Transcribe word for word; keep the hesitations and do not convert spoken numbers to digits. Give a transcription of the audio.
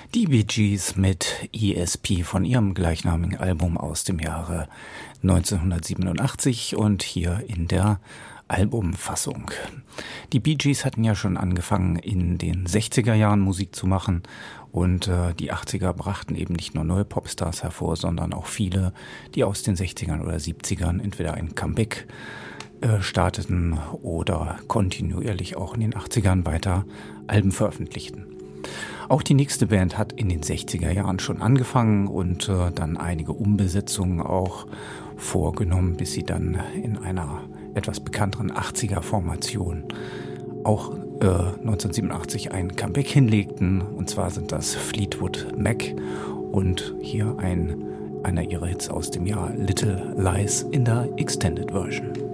Die Bee Gees mit E S P von ihrem gleichnamigen Album aus dem Jahre neunzehnhundertsiebenundachtzig und hier in der Albumfassung. Die Bee Gees hatten ja schon angefangen, in den sechziger Jahren Musik zu machen und äh, die achtziger brachten eben nicht nur neue Popstars hervor, sondern auch viele, die aus den sechzigern oder siebzigern entweder ein Comeback äh, starteten oder kontinuierlich auch in den achtzigern weiter Alben veröffentlichten. Auch die nächste Band hat in den sechziger Jahren schon angefangen und äh, dann einige Umbesetzungen auch vorgenommen, bis sie dann in einer etwas bekannteren achtziger-Formation auch äh, neunzehnhundertsiebenundachtzig ein Comeback hinlegten. Und zwar sind das Fleetwood Mac und hier ein, einer ihrer Hits aus dem Jahr Little Lies in der Extended Version.